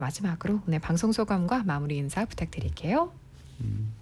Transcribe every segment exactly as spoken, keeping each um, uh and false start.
마지막으로 오늘 방송 소감과 마무리 인사 부탁드릴게요. 음.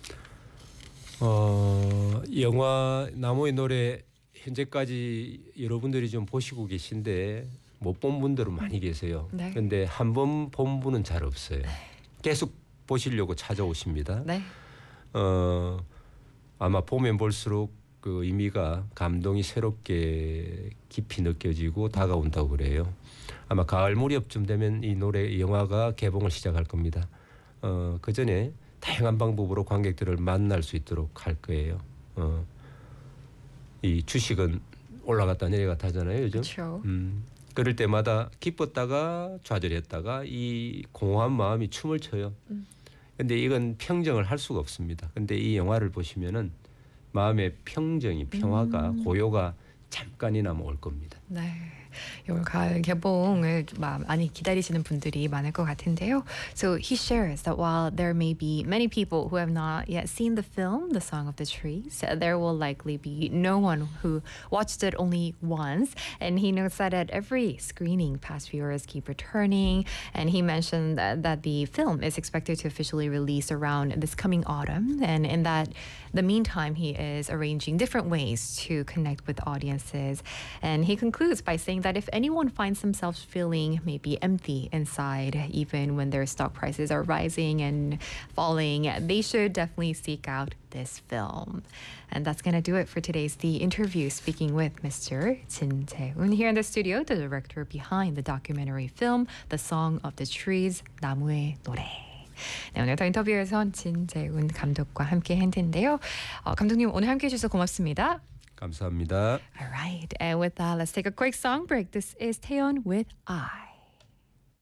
어, 영화 나무의 노래 현재까지 여러분들이 좀 보시고 계신데 못 본 분들은 많이 계세요. 네. 그런데 한 번 본 분은 잘 없어요. 네. 계속 보시려고 찾아오십니다. 네. 어, 아마 보면 볼수록 그 의미가 감동이 새롭게 깊이 느껴지고 다가온다고 그래요. 아마 가을 무렵쯤 되면 이 노래 이 영화가 개봉을 시작할 겁니다. 어, 그 전에 다양한 방법으로 관객들을 만날 수 있도록 할 거예요. 어, 이 주식은 올라갔다 내려갔다 하잖아요, 요즘. 그렇죠. 음, 그럴 때마다 기뻤다가 좌절했다가 이 공허한 마음이 춤을 춰요. 음. 근데 이건 평정을 할 수가 없습니다. 근데 이 영화를 보시면은 마음의 평정이 평화가 음. 고요가 잠깐이나마 올 겁니다. 네. 올 가을 개봉을 많이 기다리시는 분들이 많을 것 같은데요. So he shares that while there may be many people who have not yet seen the film, The Song of the Trees, there will likely be no one who watched it only once. And he notes that at every screening, past viewers keep returning. And he mentioned that, that the film is expected to officially release around this coming autumn. And in that, the meantime, he is arranging different ways to connect with audiences. And he concludes by saying that if anyone finds themselves feeling maybe empty inside, even when their stock prices are rising and falling, they should definitely seek out this film. And that's going to do it for today's The Interview, speaking with Mister Jin Jae-un here in the studio, the director behind the documentary film, The Song of the Trees, 나무의 노래. 네, 오늘 더 인터뷰에선 진재훈 감독과 함께 했는데요. 어, 감독님 오늘 함께해 주셔서 고맙습니다. 감사합니다. All right, and with that, let's take a quick song break. This is Taeyeon with I.